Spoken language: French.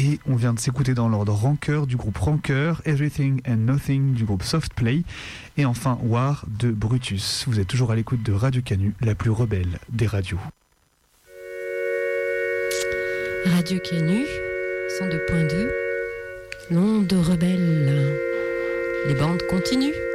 Et on vient de s'écouter dans l'ordre Rancœur du groupe Rancœur, Everything and Nothing du groupe Softplay, et enfin War de Brutus. Vous êtes toujours à l'écoute de Radio Canu, la plus rebelle des radios. Radio Canu, 102.2, l'onde rebelle. Les bandes continuent.